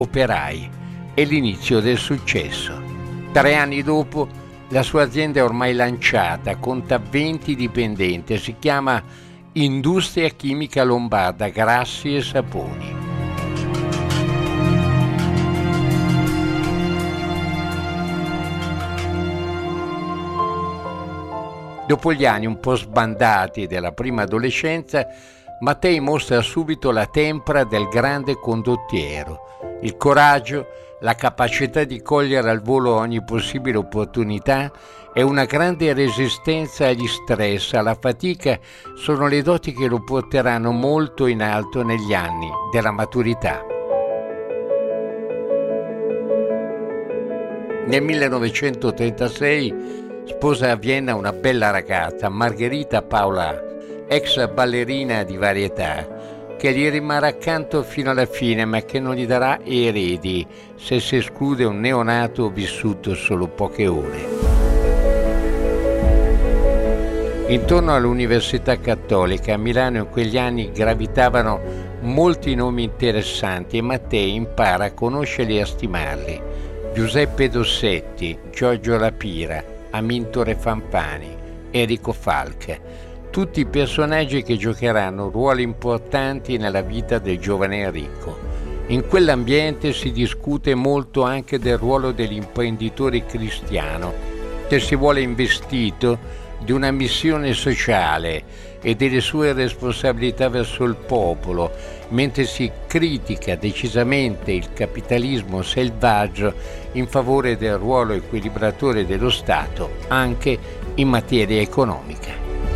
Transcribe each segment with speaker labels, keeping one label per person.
Speaker 1: operai e l'inizio del successo. 3 anni dopo, la sua azienda è ormai lanciata, conta 20 dipendenti e si chiama Industria Chimica Lombarda Grassi e Saponi. Dopo gli anni un po' sbandati della prima adolescenza, Mattei mostra subito la tempra del grande condottiero, il coraggio, la capacità di cogliere al volo ogni possibile opportunità e una grande resistenza agli stress, alla fatica sono le doti che lo porteranno molto in alto negli anni della maturità. Nel 1936 sposa a Vienna una bella ragazza, Margherita Paula, ex ballerina di varietà, che gli rimarrà accanto fino alla fine, ma che non gli darà eredi se si esclude un neonato vissuto solo poche ore. Intorno all'Università Cattolica a Milano in quegli anni gravitavano molti nomi interessanti e Mattei impara a conoscerli e a stimarli. Giuseppe Dossetti, Giorgio Lapira, Amintore Fanfani, Enrico Falca, tutti personaggi che giocheranno ruoli importanti nella vita del giovane Enrico. In quell'ambiente si discute molto anche del ruolo dell'imprenditore cristiano, che si vuole investito di una missione sociale e delle sue responsabilità verso il popolo, mentre si critica decisamente il capitalismo selvaggio in favore del ruolo equilibratore dello Stato anche in materia economica.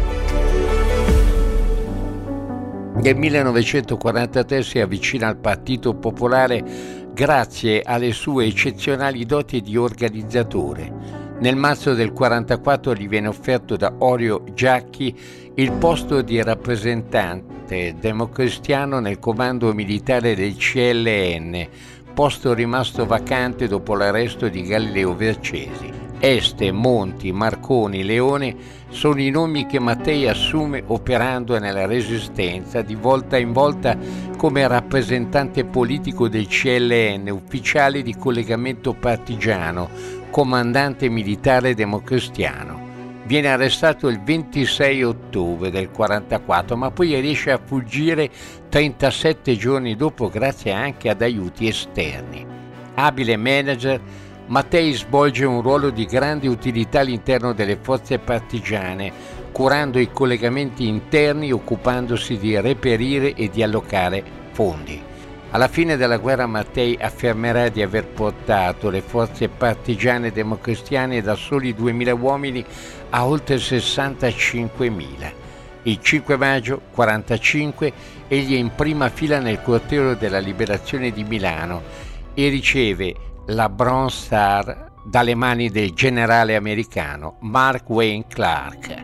Speaker 1: Nel 1943 si avvicina al Partito Popolare grazie alle sue eccezionali doti di organizzatore. Nel marzo del 1944 gli viene offerto da Orio Giacchi il posto di rappresentante democristiano nel comando militare del CLN, posto rimasto vacante dopo l'arresto di Galileo Vercesi. Este, Monti, Marconi, Leone sono i nomi che Mattei assume operando nella Resistenza, di volta in volta come rappresentante politico del CLN, ufficiale di collegamento partigiano, comandante militare democristiano. Viene arrestato il 26 ottobre del 1944, ma poi riesce a fuggire 37 giorni dopo grazie anche ad aiuti esterni. Abile manager, Mattei svolge un ruolo di grande utilità all'interno delle forze partigiane, curando i collegamenti interni, occupandosi di reperire e di allocare fondi. Alla fine della guerra Mattei affermerà di aver portato le forze partigiane democristiane da soli 2.000 uomini a oltre 65.000. Il 5 maggio 1945 egli è in prima fila nel corteo della Liberazione di Milano e riceve la Bronze Star dalle mani del generale americano Mark Wayne Clark.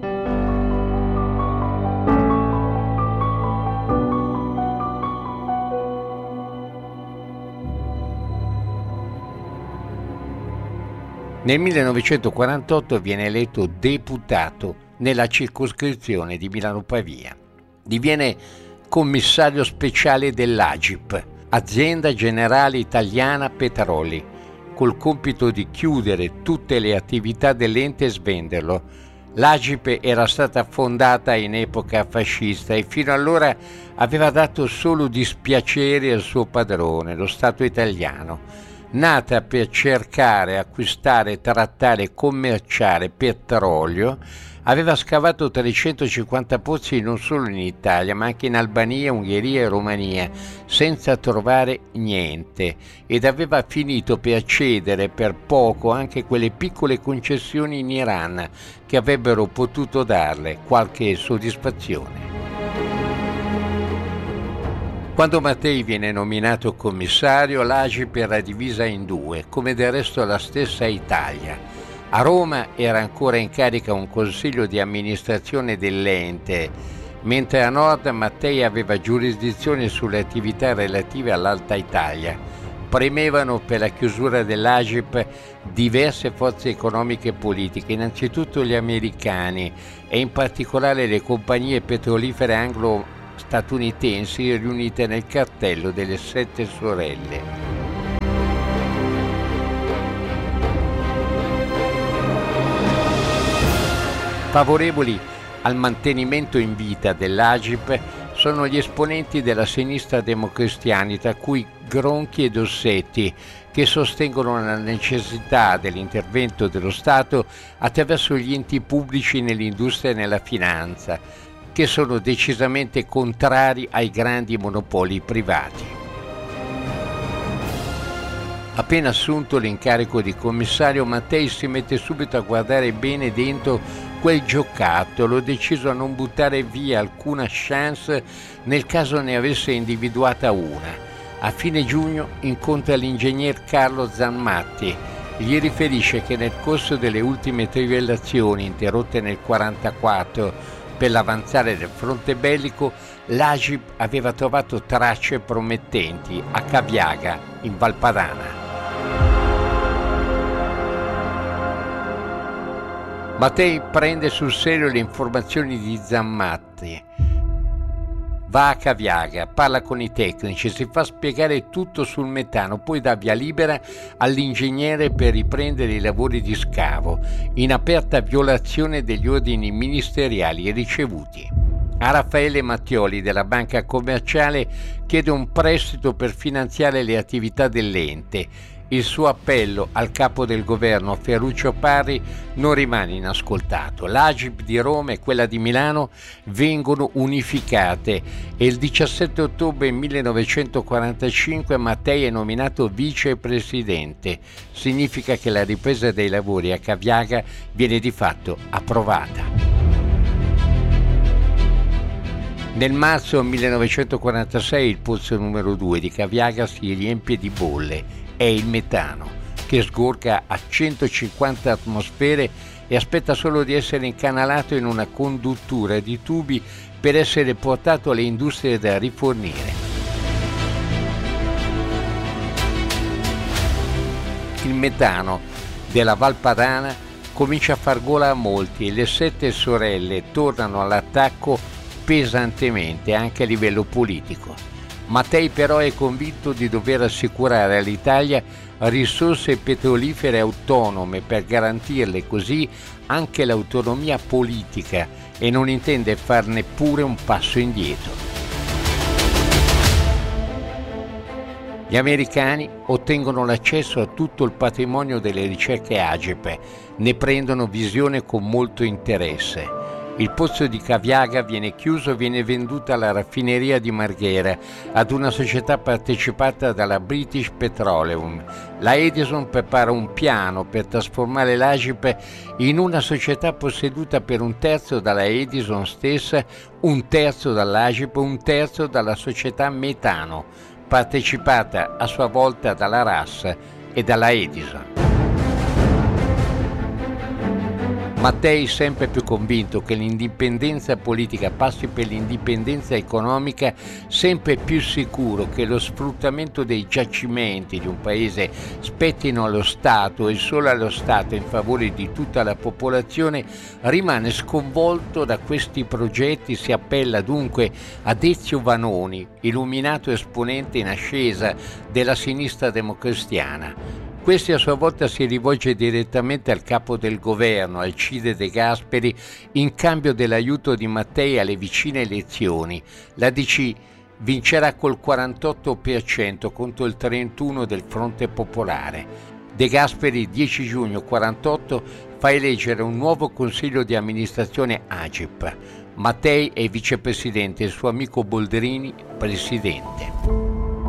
Speaker 1: Nel 1948 viene eletto deputato nella circoscrizione di Milano-Pavia. Diviene commissario speciale dell'AGIP, Azienda Generale Italiana Petroli, col compito di chiudere tutte le attività dell'ente e svenderlo. L'AGIP era stata fondata in epoca fascista e fino allora aveva dato solo dispiacere al suo padrone, lo Stato italiano. Nata per cercare, acquistare, trattare e commerciare petrolio, aveva scavato 350 pozzi non solo in Italia, ma anche in Albania, Ungheria e Romania, senza trovare niente, ed aveva finito per cedere per poco anche quelle piccole concessioni in Iran che avrebbero potuto darle qualche soddisfazione. Quando Mattei viene nominato commissario, l'AGIP era divisa in due, come del resto la stessa Italia. A Roma era ancora in carica un consiglio di amministrazione dell'ente, mentre a nord Mattei aveva giurisdizione sulle attività relative all'Alta Italia. Premevano per la chiusura dell'AGIP diverse forze economiche e politiche, innanzitutto gli americani e in particolare le compagnie petrolifere anglo-statunitensi riunite nel cartello delle Sette Sorelle. Favorevoli al mantenimento in vita dell'Agip sono gli esponenti della sinistra democristiana, tra cui Gronchi e Dossetti, che sostengono la necessità dell'intervento dello Stato attraverso gli enti pubblici nell'industria e nella finanza, che sono decisamente contrari ai grandi monopoli privati. Appena assunto l'incarico di commissario, Mattei si mette subito a guardare bene dentro quel giocattolo, deciso a non buttare via alcuna chance nel caso ne avesse individuata una. A fine giugno incontra l'ingegner Carlo Zammatti. Gli riferisce che nel corso delle ultime trivellazioni interrotte nel 1944 per l'avanzare del fronte bellico, l'Agip aveva trovato tracce promettenti a Caviaga, in Valpadana. Mattei prende sul serio le informazioni di Zammatti, va a Caviaga, parla con i tecnici, si fa spiegare tutto sul metano, poi dà via libera all'ingegnere per riprendere i lavori di scavo, in aperta violazione degli ordini ministeriali ricevuti. A Raffaele Mattioli della Banca Commerciale chiede un prestito per finanziare le attività dell'ente. Il suo appello al capo del governo Ferruccio Parri non rimane inascoltato. L'Agip di Roma e quella di Milano vengono unificate e il 17 ottobre 1945 Mattei è nominato vicepresidente. Significa che la ripresa dei lavori a Caviaga viene di fatto approvata. Nel marzo 1946 il pozzo numero 2 di Caviaga si riempie di bolle. È il metano, che sgorga a 150 atmosfere e aspetta solo di essere incanalato in una conduttura di tubi per essere portato alle industrie da rifornire. Il metano della Valpadana comincia a far gola a molti e le 7 sorelle tornano all'attacco pesantemente anche a livello politico. Mattei però è convinto di dover assicurare all'Italia risorse petrolifere autonome per garantirle così anche l'autonomia politica e non intende far neppure un passo indietro. Gli americani ottengono l'accesso a tutto il patrimonio delle ricerche Agip, ne prendono visione con molto interesse. Il pozzo di Caviaga viene chiuso e viene venduto alla raffineria di Marghera ad una società partecipata dalla British Petroleum. La Edison prepara un piano per trasformare l'Agip in una società posseduta per un terzo dalla Edison stessa, un terzo dall'Agip, un terzo dalla società Metano, partecipata a sua volta dalla RAS e dalla Edison. Mattei, sempre più convinto che l'indipendenza politica passi per l'indipendenza economica, sempre più sicuro che lo sfruttamento dei giacimenti di un paese spettino allo Stato e solo allo Stato in favore di tutta la popolazione, rimane sconvolto da questi progetti. Si appella dunque a Ezio Vanoni, illuminato esponente in ascesa della sinistra democristiana. Questi a sua volta si rivolge direttamente al capo del governo, Alcide De Gasperi, in cambio dell'aiuto di Mattei alle vicine elezioni. La DC vincerà col 48% contro il 31% del Fronte Popolare. De Gasperi, 10 giugno 48, fa eleggere un nuovo consiglio di amministrazione Agip. Mattei è vicepresidente e il suo amico Boldrini presidente.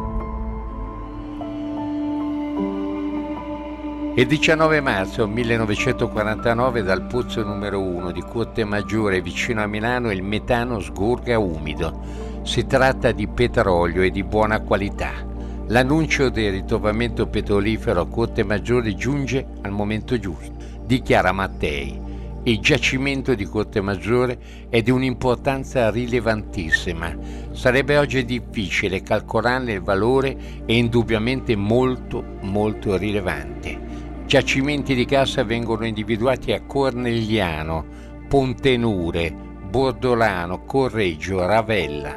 Speaker 1: Il 19 marzo 1949 dal pozzo numero 1 di Corte Maggiore vicino a Milano il metano sgorga umido. Si tratta di petrolio e di buona qualità. L'annuncio del ritrovamento petrolifero a Corte Maggiore giunge al momento giusto, dichiara Mattei. Il giacimento di Corte Maggiore è di un'importanza rilevantissima. Sarebbe oggi difficile calcolarne il valore e indubbiamente molto, molto rilevante. Giacimenti di gas vengono individuati a Cornegliano, Pontenure, Bordolano, Correggio, Ravella.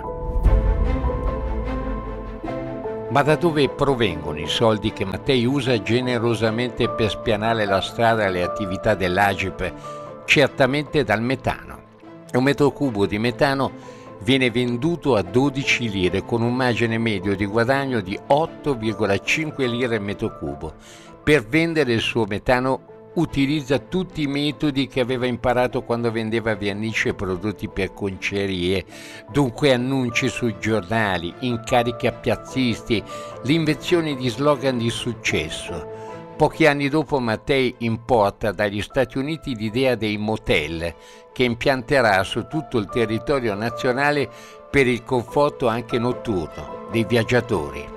Speaker 1: Ma da dove provengono i soldi che Mattei usa generosamente per spianare la strada alle attività dell'Agip, certamente dal metano. Un metro cubo di metano viene venduto a 12 lire con un margine medio di guadagno di 8,5 lire al metro cubo. Per vendere il suo metano utilizza tutti i metodi che aveva imparato quando vendeva vernice e prodotti per concerie, dunque annunci sui giornali, incarichi a piazzisti, l'invenzione di slogan di successo. Pochi anni dopo Mattei importa dagli Stati Uniti l'idea dei motel, che impianterà su tutto il territorio nazionale per il conforto anche notturno dei viaggiatori.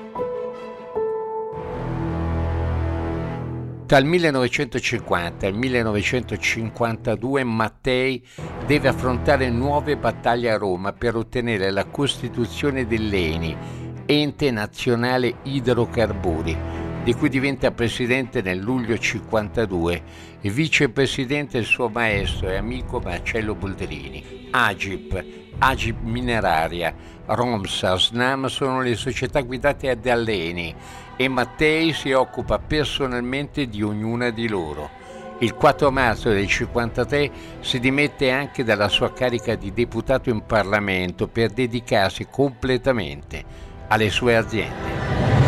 Speaker 1: Tra il 1950 e il 1952 Mattei deve affrontare nuove battaglie a Roma per ottenere la costituzione dell'ENI, Ente Nazionale Idrocarburi, di cui diventa presidente nel luglio 52 e vicepresidente il suo maestro e amico Marcello Boldrini. Agip Mineraria, Romsa, Snam sono le società guidate dall'ENI e Mattei si occupa personalmente di ognuna di loro. Il 4 marzo del 1953 si dimette anche dalla sua carica di deputato in Parlamento per dedicarsi completamente alle sue aziende.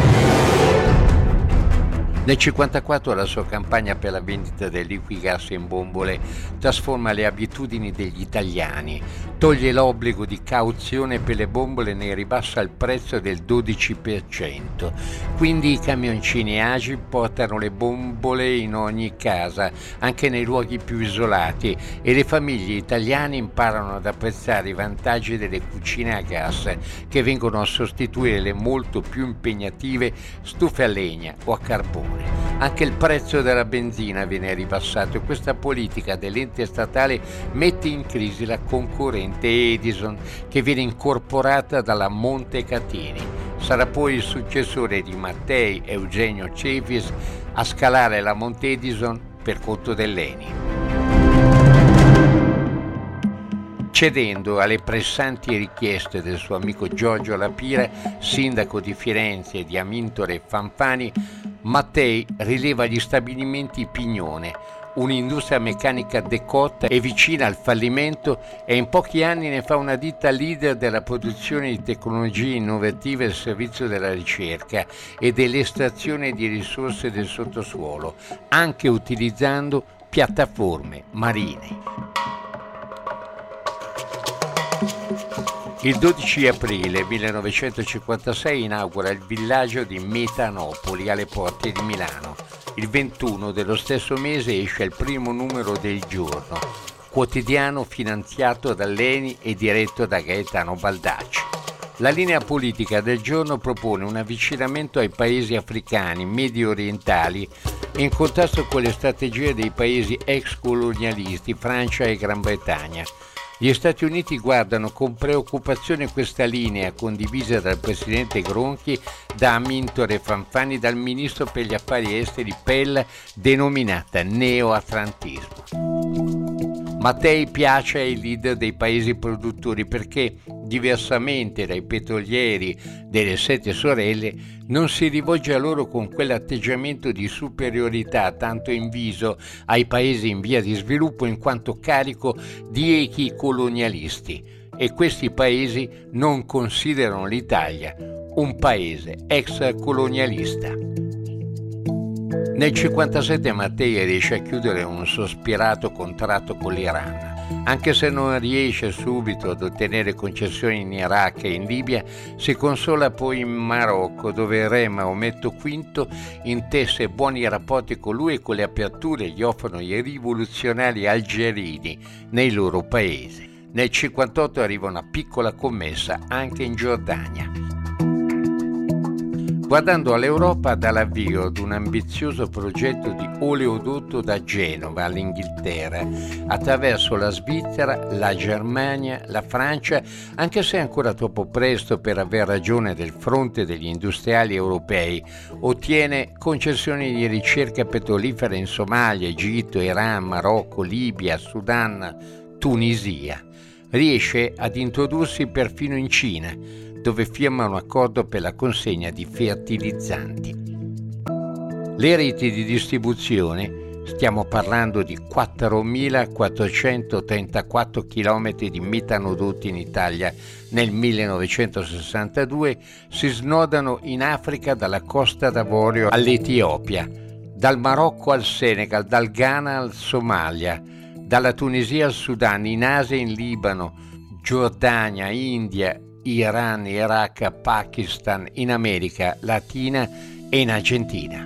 Speaker 1: Nel 1954 la sua campagna per la vendita del liquigas in bombole trasforma le abitudini degli italiani, toglie l'obbligo di cauzione per le bombole e ne ribassa il prezzo del 12%. Quindi i camioncini Agip portano le bombole in ogni casa, anche nei luoghi più isolati, e le famiglie italiane imparano ad apprezzare i vantaggi delle cucine a gas, che vengono a sostituire le molto più impegnative stufe a legna o a carbone. Anche il prezzo della benzina viene ribassato e questa politica dell'ente statale mette in crisi la concorrente Edison, che viene incorporata dalla Montecatini. Sarà poi il successore di Mattei, Eugenio Cefis, a scalare la Monte Edison per conto dell'ENI. Cedendo alle pressanti richieste del suo amico Giorgio La Pira, sindaco di Firenze, e di Amintore Fanfani, Mattei rileva gli stabilimenti Pignone, un'industria meccanica decotta e vicina al fallimento, e in pochi anni ne fa una ditta leader della produzione di tecnologie innovative al servizio della ricerca e dell'estrazione di risorse del sottosuolo, anche utilizzando piattaforme marine. Il 12 aprile 1956 inaugura il villaggio di Metanopoli alle porte di Milano. Il 21 dello stesso mese esce il primo numero del Giorno, quotidiano finanziato dall'ENI e diretto da Gaetano Baldacci. La linea politica del Giorno propone un avvicinamento ai paesi africani, medio orientali, in contrasto con le strategie dei paesi ex colonialisti, Francia e Gran Bretagna. Gli Stati Uniti guardano con preoccupazione questa linea condivisa dal presidente Gronchi, da Amintore Fanfani, dal ministro per gli affari esteri Pell, denominata neoatlantismo. Mattei piace ai leader dei paesi produttori perché, diversamente dai petrolieri delle Sette Sorelle, non si rivolge a loro con quell'atteggiamento di superiorità tanto inviso ai paesi in via di sviluppo in quanto carico di echi colonialisti, e questi paesi non considerano l'Italia un paese ex colonialista. Nel 1957 Mattei riesce a chiudere un sospirato contratto con l'Iran. Anche se non riesce subito ad ottenere concessioni in Iraq e in Libia, si consola poi in Marocco, dove il re Maometto V intesse buoni rapporti con lui e con le aperture gli offrono i rivoluzionari algerini nei loro paesi. Nel 1958 arriva una piccola commessa anche in Giordania. Guardando all'Europa, dà l'avvio ad un ambizioso progetto di oleodotto da Genova all'Inghilterra, attraverso la Svizzera, la Germania, la Francia, anche se è ancora troppo presto per aver ragione del fronte degli industriali europei. Ottiene concessioni di ricerca petrolifera in Somalia, Egitto, Iran, Marocco, Libia, Sudan, Tunisia. Riesce ad introdursi perfino in Cina, dove firma un accordo per la consegna di fertilizzanti. Le reti di distribuzione Stiamo parlando di 4.434 km di metanodotti in Italia nel 1962, si snodano in Africa dalla Costa d'Avorio all'Etiopia, dal Marocco al Senegal, dal Ghana al Somalia, dalla Tunisia al Sudan, in Asia, in Libano, Giordania, India, Iran, Iraq, Pakistan, in America Latina e in Argentina.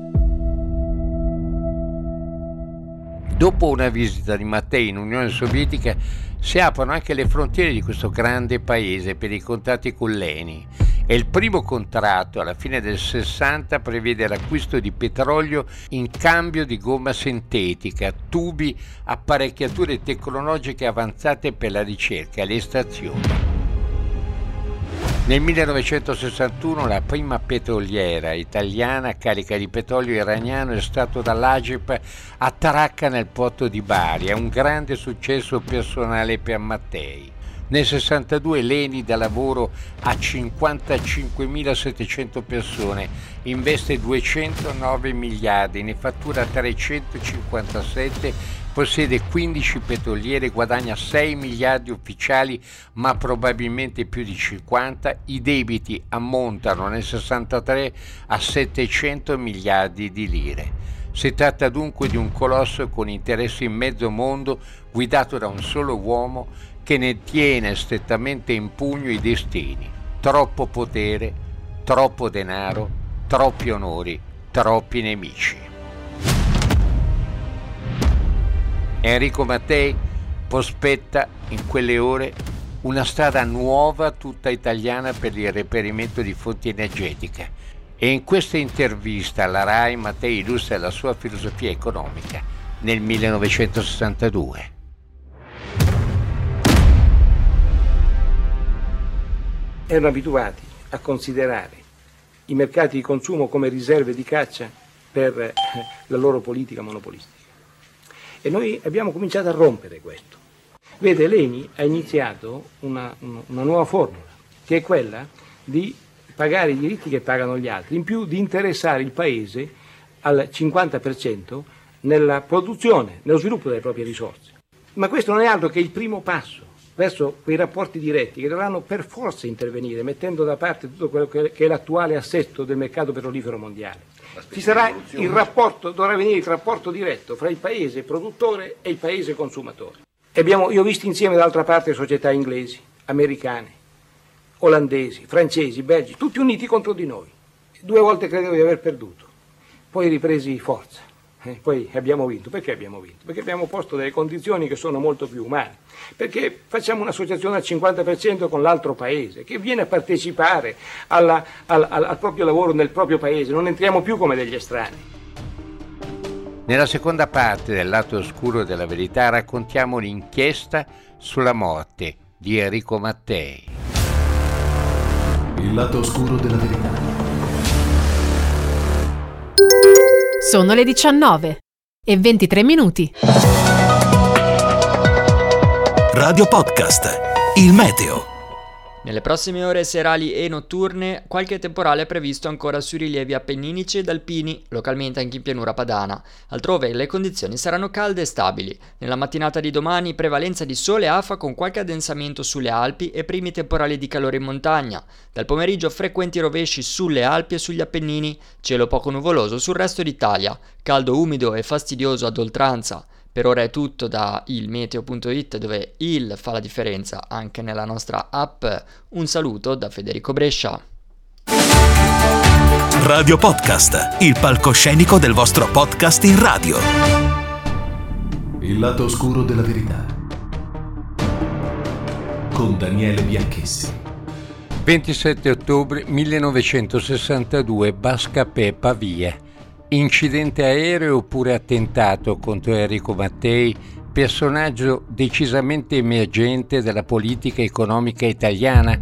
Speaker 1: Dopo una visita di Mattei in Unione Sovietica si aprono anche le frontiere di questo grande paese per i contatti con l'ENI e il primo contratto alla fine del 60 prevede l'acquisto di petrolio in cambio di gomma sintetica, tubi, apparecchiature tecnologiche avanzate per la ricerca e l'estrazione. Nel 1961 la prima petroliera italiana carica di petrolio iraniano è stato dall'Agip attracca nel porto di Bari, è un grande successo personale per Mattei. Nel 62 l'ENI dà lavoro a 55.700 persone, investe 209 miliardi, ne fattura 357, possiede 15 petroliere, guadagna 6 miliardi ufficiali ma probabilmente più di 50, i debiti ammontano nel 63 a 700 miliardi di lire. Si tratta dunque di un colosso con interessi in mezzo mondo, guidato da un solo uomo che ne tiene strettamente in pugno i destini. Troppo potere, troppo denaro, troppi onori, troppi nemici. Enrico Mattei prospetta in quelle ore una strada nuova tutta italiana per il reperimento di fonti energetiche e in questa intervista alla RAI Mattei illustra la sua filosofia economica nel 1962.
Speaker 2: Erano abituati a considerare i mercati di consumo come riserve di caccia per la loro politica monopolistica. E noi abbiamo cominciato a rompere questo. Vede, l'ENI ha iniziato una nuova formula, che è quella di pagare i diritti che pagano gli altri, in più di interessare il Paese al 50% nella produzione, nello sviluppo delle proprie risorse. Ma questo non è altro che il primo passo verso quei rapporti diretti che dovranno per forza intervenire, mettendo da parte tutto quello che è l'attuale assetto del mercato petrolifero mondiale. Ci sarà dovrà venire il rapporto diretto fra il paese produttore e il paese consumatore. Io ho visto insieme d'altra parte società inglesi, americane, olandesi, francesi, belgi, tutti uniti contro di noi. 2 volte credevo di aver perduto, poi ripresi forza. Poi abbiamo vinto. Perché abbiamo vinto? Perché abbiamo posto delle condizioni che sono molto più umane, perché facciamo un'associazione al 50% con l'altro paese che viene a partecipare al proprio lavoro nel proprio paese, non entriamo più come degli estranei.
Speaker 1: Nella seconda parte del lato oscuro della verità raccontiamo l'inchiesta sulla morte di Enrico Mattei.
Speaker 3: Il lato oscuro della verità.
Speaker 4: Sono le 19:23.
Speaker 3: Radio Podcast, il meteo.
Speaker 5: Nelle prossime ore serali e notturne qualche temporale è previsto ancora sui rilievi appenninici ed alpini, localmente anche in pianura padana. Altrove le condizioni saranno calde e stabili. Nella mattinata di domani prevalenza di sole e afa con qualche addensamento sulle Alpi e primi temporali di calore in montagna. Dal pomeriggio frequenti rovesci sulle Alpi e sugli Appennini, cielo poco nuvoloso sul resto d'Italia, caldo umido e fastidioso ad oltranza. Per ora è tutto da ilmeteo.it, dove il fa la differenza anche nella nostra app. Un saluto da Federico Brescia.
Speaker 3: Radio Podcast, il palcoscenico del vostro podcast in radio. Il lato oscuro della verità. Con Daniele Bianchessi.
Speaker 1: 27 ottobre 1962, Bascapè, Pavia. Incidente aereo oppure attentato contro Enrico Mattei, personaggio decisamente emergente della politica economica italiana?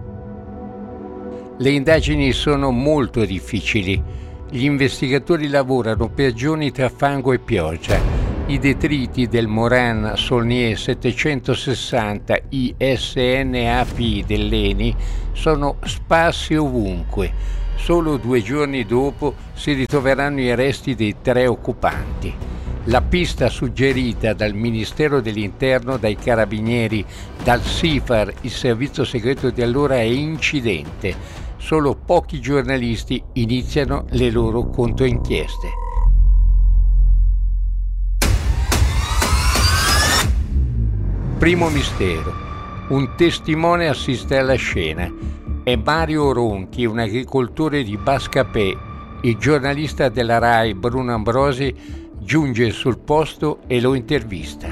Speaker 1: Le indagini sono molto difficili. Gli investigatori lavorano per giorni tra fango e pioggia. I detriti del Moran Saulnier 760 ISNAP dell'ENI sono sparsi ovunque. Solo 2 giorni dopo si ritroveranno i resti dei 3 occupanti. La pista suggerita dal Ministero dell'Interno, dai Carabinieri, dal SIFAR, il servizio segreto di allora, è incidente. Solo pochi giornalisti iniziano le loro controinchieste. Primo mistero. Un testimone assiste alla scena. È Mario Ronchi, un agricoltore di Bascapè. Il giornalista della RAI, Bruno Ambrosi, giunge sul posto e lo intervista.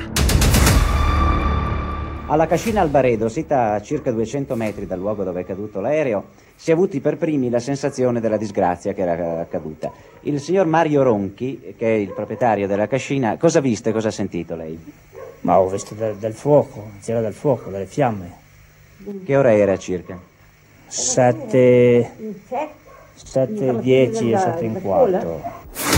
Speaker 6: Alla Cascina Albaredo, sita a circa 200 metri dal luogo dove è caduto l'aereo, si è avuti per primi la sensazione della disgrazia che era accaduta. Il signor Mario Ronchi, che è il proprietario della cascina, cosa ha visto e cosa ha sentito lei?
Speaker 7: Ma ho visto del fuoco, c'era del fuoco, delle fiamme.
Speaker 6: Che ora era circa?
Speaker 7: 7:10 e 7:15.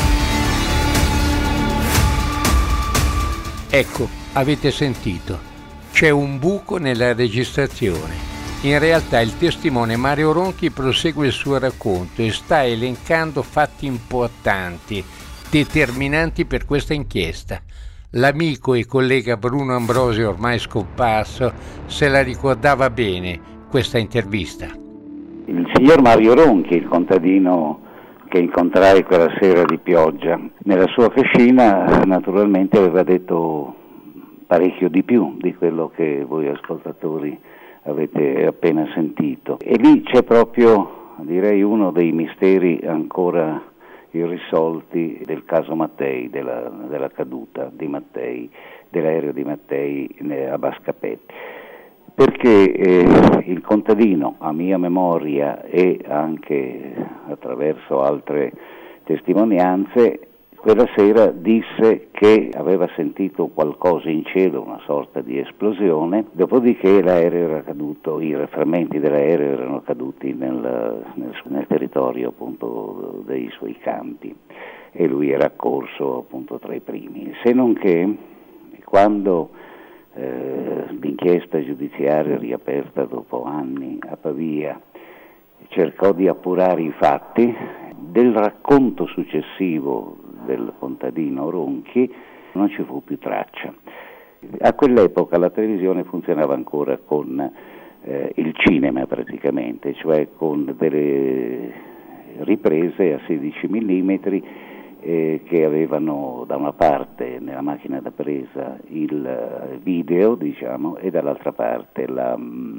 Speaker 1: Ecco, avete sentito, c'è un buco nella registrazione. In realtà il testimone Mario Ronchi prosegue il suo racconto e sta elencando fatti importanti, determinanti per questa inchiesta. L'amico e collega Bruno Ambrosi, ormai scomparso, se la ricordava bene questa intervista.
Speaker 8: Il signor Mario Ronchi, il contadino che incontrai quella sera di pioggia, nella sua cascina naturalmente aveva detto parecchio di più di quello che voi ascoltatori avete appena sentito. E lì c'è proprio, direi, uno dei misteri ancora irrisolti del caso Mattei, della caduta di Mattei, dell'aereo di Mattei a Bascapè. Perché il contadino, a mia memoria e anche attraverso altre testimonianze, quella sera disse che aveva sentito qualcosa in cielo, una sorta di esplosione, dopodiché l'aereo era caduto, i frammenti dell'aereo erano caduti nel territorio appunto dei suoi campi e lui era accorso appunto tra i primi. Se non che quando l'inchiesta giudiziaria riaperta dopo anni a Pavia cercò di appurare i fatti, del racconto successivo del contadino Ronchi non ci fu più traccia. A quell'epoca la televisione funzionava ancora con il cinema praticamente, cioè con delle riprese a 16 mm che avevano da una parte nella macchina da presa il video, diciamo, e dall'altra parte la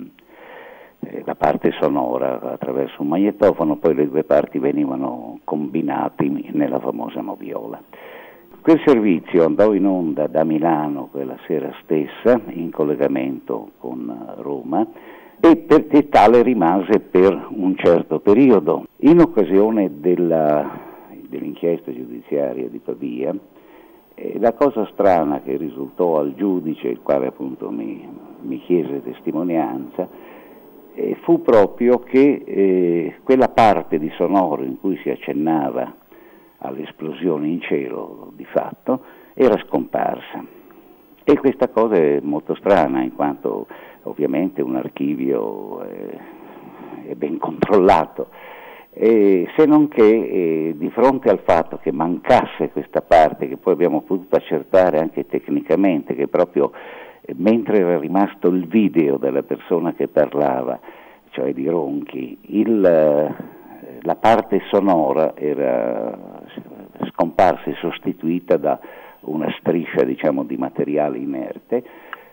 Speaker 8: parte sonora attraverso un magnetofono, poi le due parti venivano combinati nella famosa moviola. Quel servizio andò in onda da Milano quella sera stessa, in collegamento con Roma, e tale rimase per un certo periodo. In occasione dell'inchiesta giudiziaria di Pavia, la cosa strana che risultò al giudice, il quale appunto mi chiese testimonianza, fu proprio che quella parte di sonoro in cui si accennava all'esplosione in cielo di fatto era scomparsa. E questa cosa è molto strana, in quanto ovviamente un archivio è ben controllato, se non che di fronte al fatto che mancasse questa parte, che poi abbiamo potuto accertare anche tecnicamente, che proprio mentre era rimasto il video della persona che parlava, cioè di Ronchi, la parte sonora era scomparsa e sostituita da una striscia, diciamo, di materiale inerte.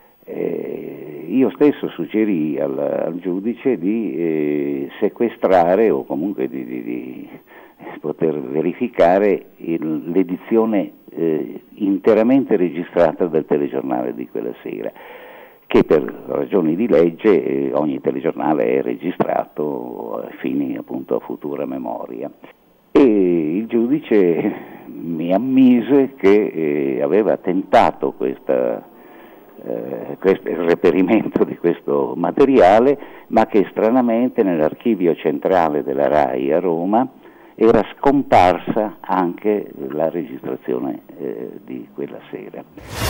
Speaker 8: Io stesso suggerì al giudice di sequestrare o comunque di poter verificare l'edizione interamente registrata del telegiornale di quella sera, che per ragioni di legge ogni telegiornale è registrato a fini appunto a futura memoria. E il giudice mi ammise che aveva tentato il reperimento di questo materiale, ma che stranamente nell'archivio centrale della RAI a Roma era scomparsa anche la registrazione di quella sera.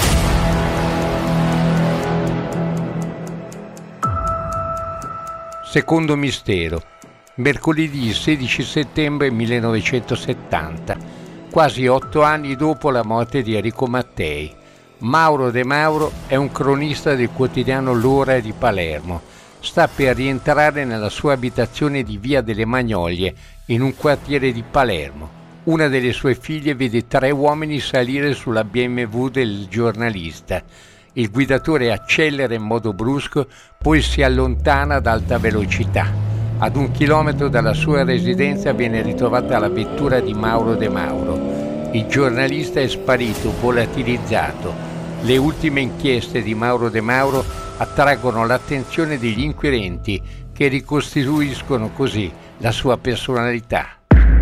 Speaker 1: Secondo mistero. Mercoledì 16 settembre 1970. quasi 8 anni dopo la morte di Enrico Mattei. Mauro De Mauro è un cronista del quotidiano L'Ora di Palermo. Sta per rientrare nella sua abitazione di Via delle Magnolie, in un quartiere di Palermo. Una delle sue figlie vede 3 uomini salire sulla BMW del giornalista. Il guidatore accelera in modo brusco, poi si allontana ad alta velocità. Ad 1 chilometro dalla sua residenza viene ritrovata la vettura di Mauro De Mauro. Il giornalista è sparito, volatilizzato. Le ultime inchieste di Mauro De Mauro attraggono l'attenzione degli inquirenti, che ricostituiscono così la sua personalità.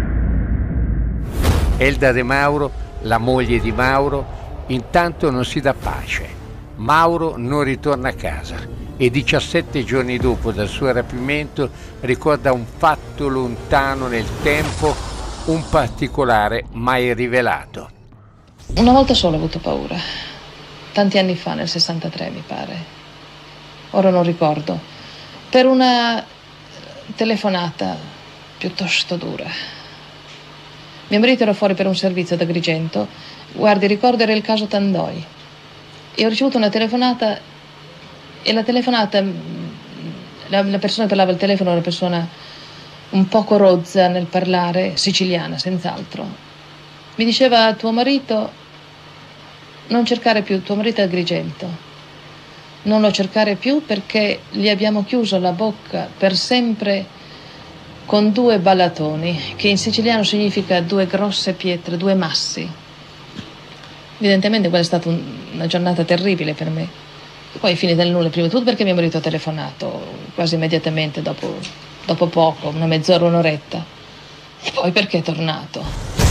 Speaker 1: Elda De Mauro, la moglie di Mauro, intanto non si dà pace. Mauro non ritorna a casa e 17 giorni dopo dal suo rapimento ricorda un fatto lontano nel tempo, un particolare mai rivelato.
Speaker 9: Una volta solo ho avuto paura, tanti anni fa, nel 63 mi pare, ora non ricordo, per una telefonata piuttosto dura. Mio marito era fuori per un servizio ad Agrigento, guardi, ricordo era il caso Tandoi, e ho ricevuto una telefonata, e la telefonata, la persona che parlava al telefono era una persona un poco rozza nel parlare, siciliana senz'altro. Mi diceva: tuo marito non cercare più, tuo marito è a Agrigento, non lo cercare più perché gli abbiamo chiuso la bocca per sempre con 2 ballatoni, che in siciliano significa 2 grosse pietre, 2 massi. Evidentemente quella è stata una giornata terribile per me. Poi finita nel nulla, prima di tutto perché mio marito ha telefonato quasi immediatamente dopo poco, una mezz'ora, un'oretta, e poi perché è tornato.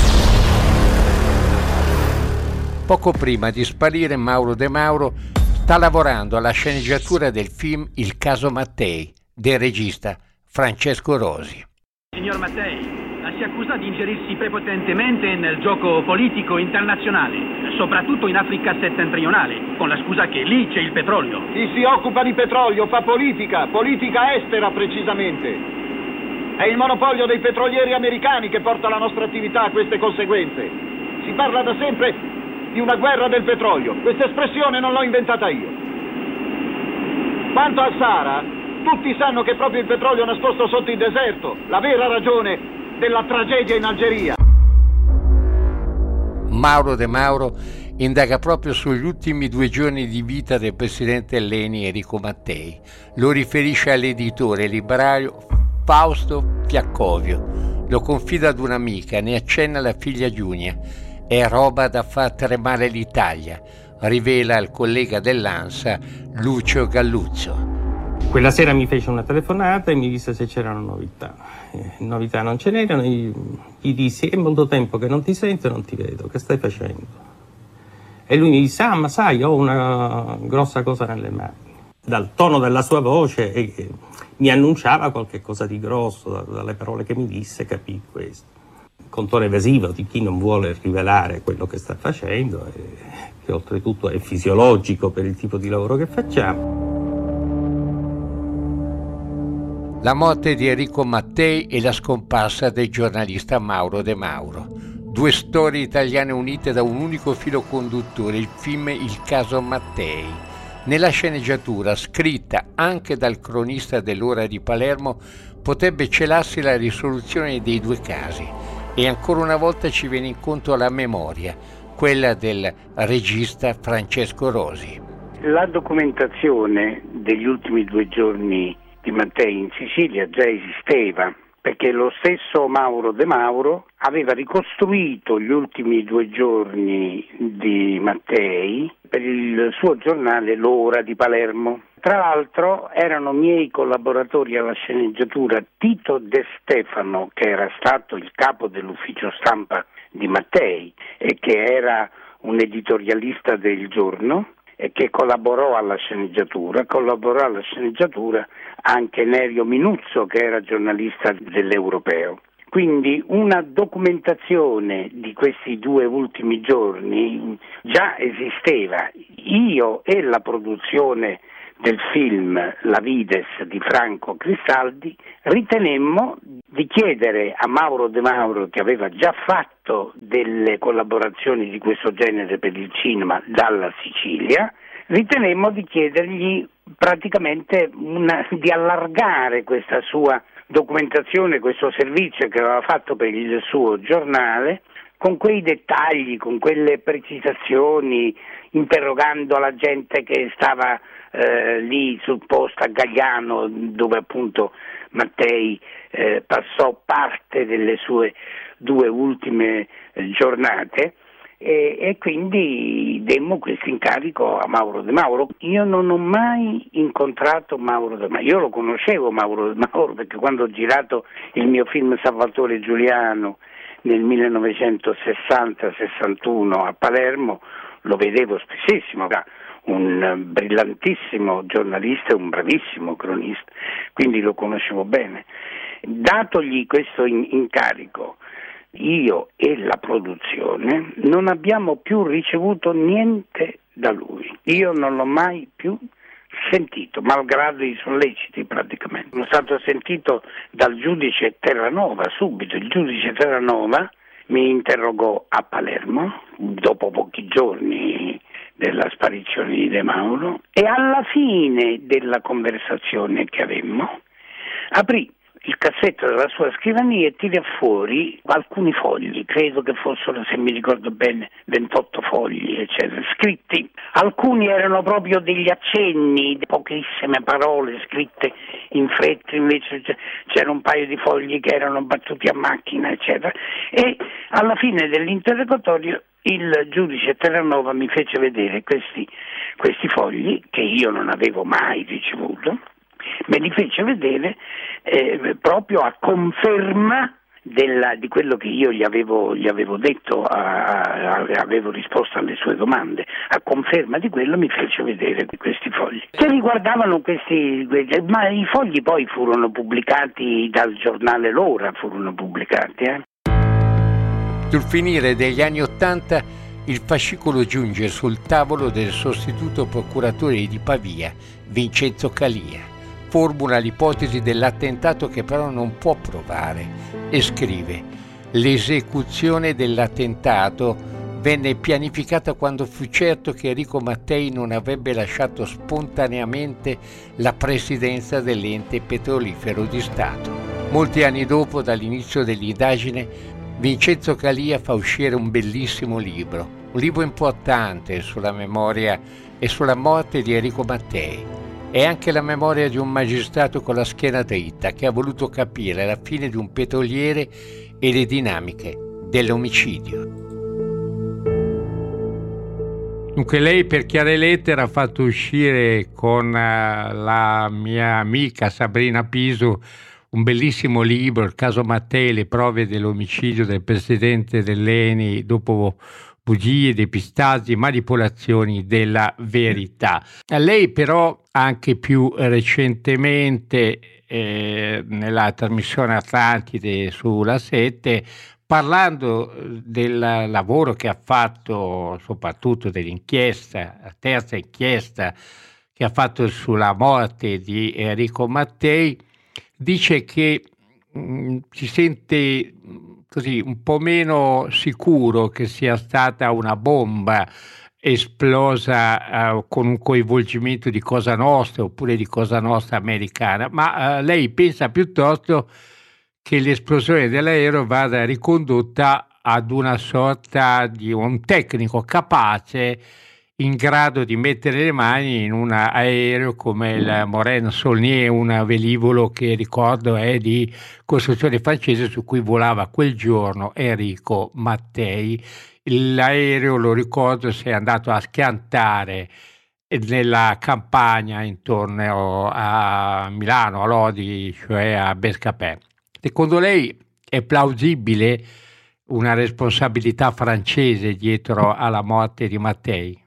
Speaker 1: Poco prima di sparire, Mauro De Mauro sta lavorando alla sceneggiatura del film Il caso Mattei, del regista Francesco Rosi.
Speaker 10: Signor Mattei, la si accusa di ingerirsi prepotentemente nel gioco politico internazionale, soprattutto in Africa settentrionale, con la scusa che lì c'è il petrolio.
Speaker 11: Chi si occupa di petrolio fa politica estera precisamente. È il monopolio dei petrolieri americani che porta la nostra attività a queste conseguenze. Si parla da sempre di una guerra del petrolio. Questa espressione non l'ho inventata io. Quanto al Sahara, tutti sanno che proprio il petrolio nascosto sotto il deserto, la vera ragione della tragedia in Algeria.
Speaker 1: Mauro De Mauro indaga proprio sugli ultimi 2 giorni di vita del presidente Leni Enrico Mattei. Lo riferisce all'editore librario Fausto Fiaccovio. Lo confida ad un'amica, ne accenna la figlia Giulia. È roba da far tremare l'Italia, rivela al collega dell'ANSA Lucio Galluzzo.
Speaker 2: Quella sera mi fece una telefonata e mi disse se c'erano novità. Novità non ce n'erano, gli dissi: è molto tempo che non ti sento e non ti vedo, che stai facendo? E lui mi disse: ma sai, ho una grossa cosa nelle mani. Dal tono della sua voce mi annunciava qualche cosa di grosso, dalle parole che mi disse capì questo. Con tono evasivo di chi non vuole rivelare quello che sta facendo, che oltretutto è fisiologico per il tipo di lavoro che facciamo.
Speaker 1: La morte di Enrico Mattei e la scomparsa del giornalista Mauro De Mauro. 2 storie italiane unite da un unico filo conduttore, il film Il caso Mattei. Nella sceneggiatura, scritta anche dal cronista dell'Ora di Palermo, potrebbe celarsi la risoluzione dei 2 casi. E ancora una volta ci viene incontro la memoria, quella del regista Francesco Rosi.
Speaker 12: La documentazione degli ultimi 2 giorni di Mattei in Sicilia già esisteva, perché lo stesso Mauro De Mauro aveva ricostruito gli ultimi 2 giorni di Mattei per il suo giornale L'Ora di Palermo. Tra l'altro erano miei collaboratori alla sceneggiatura Tito De Stefano, che era stato il capo dell'ufficio stampa di Mattei e che era un editorialista del Giorno, e che collaborò alla sceneggiatura anche Nerio Minuzzo, che era giornalista dell'Europeo. Quindi una documentazione di questi 2 ultimi giorni già esisteva. Io e la produzione del film La Vides di Franco Cristaldi, ritenemmo di chiedere a Mauro De Mauro, che aveva già fatto delle collaborazioni di questo genere per il cinema dalla Sicilia, ritenemmo di chiedergli praticamente di allargare questa sua documentazione, questo servizio che aveva fatto per il suo giornale, con quei dettagli, con quelle precisazioni, interrogando la gente che stava lì sul posto a Gagliano, dove appunto Mattei passò parte delle sue 2 ultime giornate, e quindi demmo questo incarico a Mauro De Mauro. Io non ho mai incontrato Mauro De Mauro, io lo conoscevo Mauro De Mauro perché quando ho girato il mio film Salvatore Giuliano nel 1960-61 a Palermo lo vedevo spessissimo, era un brillantissimo giornalista e un bravissimo cronista, quindi lo conoscevo bene. Datogli questo incarico, io e la produzione non abbiamo più ricevuto niente da lui, io non l'ho mai più sentito, malgrado i solleciti praticamente. Sono stato sentito dal giudice Terranova subito, il giudice Terranova mi interrogò a Palermo dopo pochi giorni della sparizione di De Mauro, e alla fine della conversazione che avemmo aprì il cassetto della sua scrivania e tirò fuori alcuni fogli, credo che fossero, se mi ricordo bene, 28 fogli, eccetera, scritti. Alcuni erano proprio degli accenni, pochissime parole scritte in fretta, invece c'era un paio di fogli che erano battuti a macchina, eccetera. E alla fine dell'interrogatorio il giudice Terranova mi fece vedere questi fogli che io non avevo mai ricevuto. Me li fece vedere proprio a conferma di quello che io gli avevo detto, avevo risposto alle sue domande. A conferma di quello mi fece vedere questi fogli che riguardavano ma i fogli poi furono pubblicati dal giornale L'Ora, furono pubblicati.
Speaker 1: Sul finire degli anni '80 il fascicolo giunge sul tavolo del sostituto procuratore di Pavia, Vincenzo Calia. Formula l'ipotesi dell'attentato che però non può provare e scrive: l'esecuzione dell'attentato venne pianificata quando fu certo che Enrico Mattei non avrebbe lasciato spontaneamente la presidenza dell'ente petrolifero di Stato. Molti anni dopo, dall'inizio dell'indagine, Vincenzo Calia fa uscire un bellissimo libro, un libro importante sulla memoria e sulla morte di Enrico Mattei. È anche la memoria di un magistrato con la schiena dritta che ha voluto capire la fine di un petroliere e le dinamiche dell'omicidio. Dunque lei, per chiare lettere, ha fatto uscire con la mia amica Sabrina Piso un bellissimo libro, Il caso Mattei, le prove dell'omicidio del presidente dell'ENI dopo bugie, depistaggi, manipolazioni della verità. A lei però anche più recentemente nella trasmissione Atlantide sulla 7, parlando del lavoro che ha fatto, soprattutto dell'inchiesta, la terza inchiesta che ha fatto sulla morte di Enrico Mattei, dice che si sente così un po' meno sicuro che sia stata una bomba esplosa con un coinvolgimento di Cosa Nostra oppure di Cosa Nostra americana, ma lei pensa piuttosto che l'esplosione dell'aereo vada ricondotta ad una sorta di un tecnico capace in grado di mettere le mani in un aereo come il Morane Saulnier, un velivolo che ricordo è di costruzione francese su cui volava quel giorno Enrico Mattei. L'aereo, lo ricordo, si è andato a schiantare nella campagna intorno a Milano, a Lodi, cioè a Bescapè. Secondo lei è plausibile una responsabilità francese dietro alla morte di Mattei?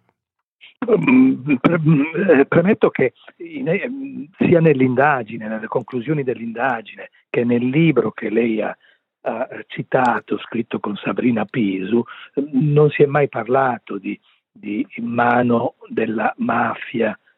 Speaker 13: Premetto che sia nell'indagine, nelle conclusioni dell'indagine, che nel libro che lei ha citato, scritto con Sabrina Pisu, non si è mai parlato di mano della mafia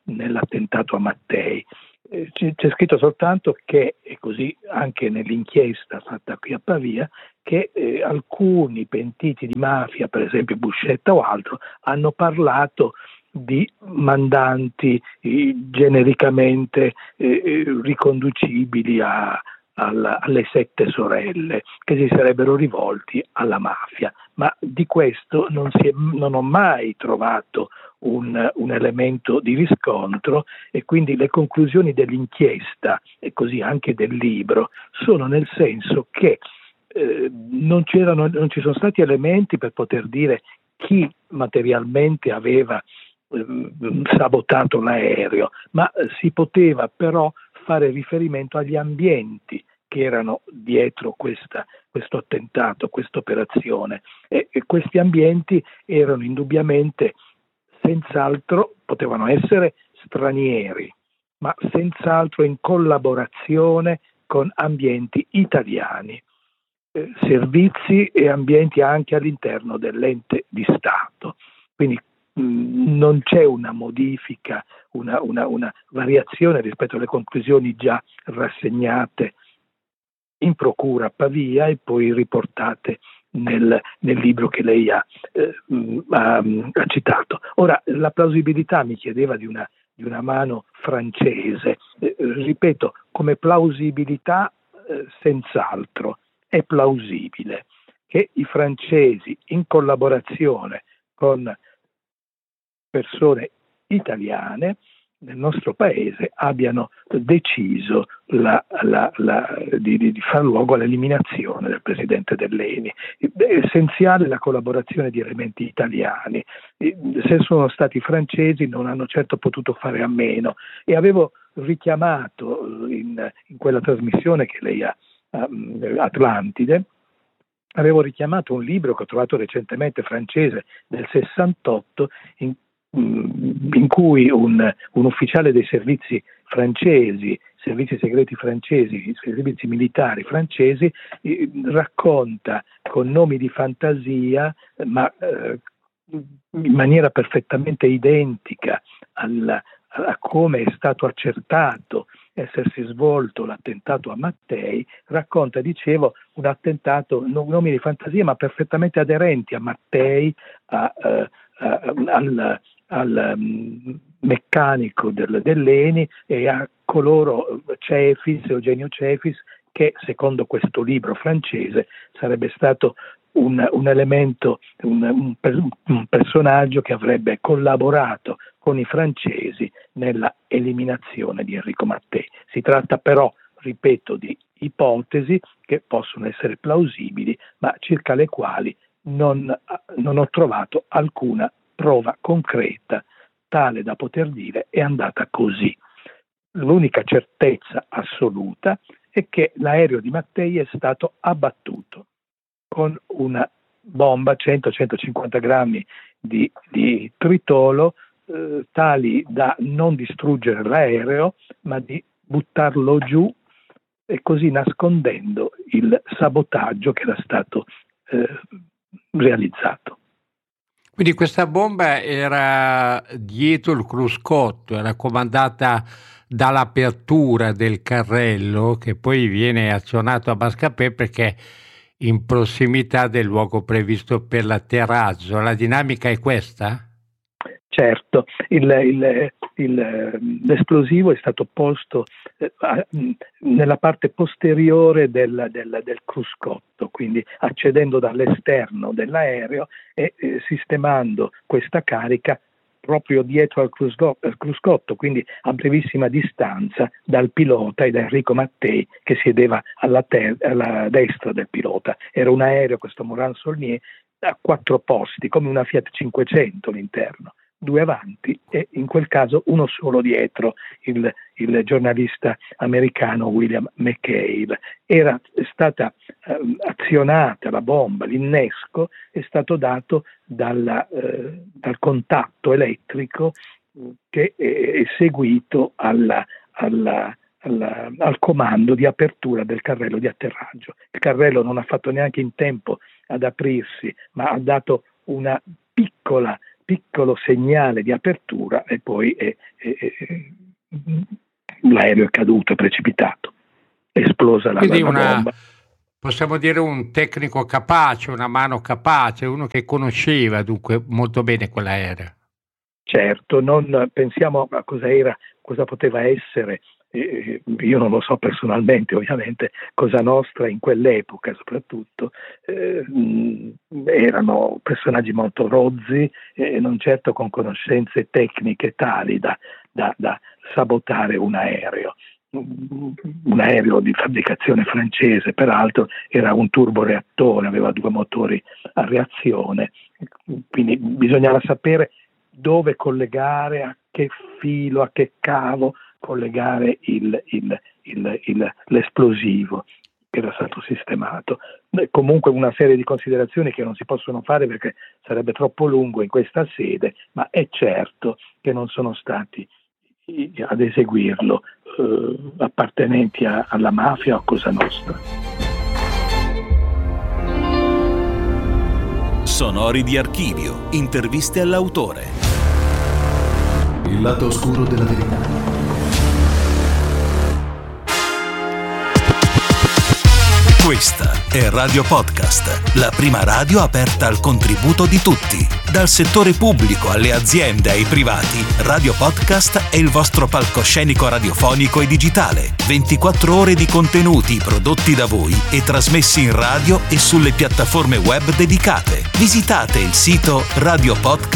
Speaker 13: nell'attentato a Mattei. C'è scritto soltanto che, e così anche nell'inchiesta fatta qui a Pavia, che alcuni pentiti di mafia, per esempio Buscetta o altro, hanno parlato di mandanti genericamente riconducibili alle 7 sorelle che si sarebbero rivolti alla mafia, ma di questo non ho mai trovato un elemento di riscontro, e quindi le conclusioni dell'inchiesta e così anche del libro sono nel senso che non ci sono stati elementi per poter dire chi materialmente aveva sabotato l'aereo, ma si poteva però fare riferimento agli ambienti che erano dietro questo attentato, questa operazione, e questi ambienti erano indubbiamente, senz'altro, potevano essere stranieri, ma senz'altro in collaborazione con ambienti italiani, servizi e ambienti anche all'interno dell'ente di Stato. Quindi non c'è una modifica, una variazione rispetto alle conclusioni già rassegnate in procura a Pavia e poi riportate nel libro che lei ha citato. Ora, la plausibilità mi chiedeva di una mano francese. Ripeto, come plausibilità senz'altro è plausibile che i francesi, in collaborazione con persone italiane nel nostro paese, abbiano deciso di far luogo all'eliminazione del presidente dell'ENI. È essenziale la collaborazione di elementi italiani. Se sono stati francesi non hanno certo potuto fare a meno, e avevo richiamato in quella trasmissione che lei ha, Atlantide, avevo richiamato un libro che ho trovato recentemente francese del 68 in cui un ufficiale dei servizi francesi, servizi segreti francesi, servizi militari francesi, racconta con nomi di fantasia, ma in maniera perfettamente identica a come è stato accertato essersi svolto l'attentato a Mattei, racconta, dicevo, un attentato, nomi di fantasia ma perfettamente aderenti a Mattei, al meccanico dell'ENI e a coloro, Eugenio Cefis, che secondo questo libro francese sarebbe stato un elemento, un personaggio che avrebbe collaborato con i francesi nella eliminazione di Enrico Mattei. Si tratta però, ripeto, di ipotesi che possono essere plausibili, ma circa le quali non ho trovato alcuna prova concreta tale da poter dire è andata così. L'unica certezza assoluta è che l'aereo di Mattei è stato abbattuto con una bomba 100-150 grammi di tritolo, tali da non distruggere l'aereo ma di buttarlo giù, e così nascondendo il sabotaggio che era stato realizzato.
Speaker 1: Quindi questa bomba era dietro il cruscotto, era comandata dall'apertura del carrello che poi viene azionato a Mascapè perché in prossimità del luogo previsto per l'atterraggio. La dinamica è questa?
Speaker 13: Certo, l'esplosivo è stato posto nella parte posteriore del cruscotto, quindi accedendo dall'esterno dell'aereo e sistemando questa carica proprio dietro al cruscotto, quindi a brevissima distanza dal pilota e da Enrico Mattei che siedeva alla destra del pilota. Era un aereo, questo Morane Saulnier, a 4 posti, come una Fiat 500 l'interno. 2 avanti e in quel caso uno solo dietro, il giornalista americano William McCabe. Era stata azionata la bomba, l'innesco è stato dato dal contatto elettrico che è seguito al comando di apertura del carrello di atterraggio. Il carrello non ha fatto neanche in tempo ad aprirsi, ma ha dato una piccolo segnale di apertura e poi è l'aereo è caduto, è precipitato, è esplosa la bomba.
Speaker 1: Possiamo dire un tecnico capace, una mano capace, uno che conosceva dunque molto bene quell'aereo.
Speaker 13: Certo, non pensiamo a cosa poteva essere, io non lo so personalmente ovviamente, Cosa Nostra in quell'epoca soprattutto, erano personaggi molto rozzi e non certo con conoscenze tecniche tali da sabotare un aereo di fabbricazione francese, peraltro era un turboreattore, aveva 2 motori a reazione, quindi bisognava sapere dove collegare, a che filo, a che cavo collegare l'esplosivo che era stato sistemato. Comunque una serie di considerazioni che non si possono fare perché sarebbe troppo lungo in questa sede, ma è certo che non sono stati ad eseguirlo appartenenti alla mafia o a Cosa Nostra.
Speaker 3: Sonori di archivio, interviste all'autore. Il lato oscuro della verità. Questa è Radio Podcast, la prima radio aperta al contributo di tutti. Dal settore pubblico alle aziende ai privati, Radio Podcast è il vostro palcoscenico radiofonico e digitale. 24 ore di contenuti prodotti da voi e trasmessi in radio e sulle piattaforme web dedicate. Visitate il sito radiopodcast.it.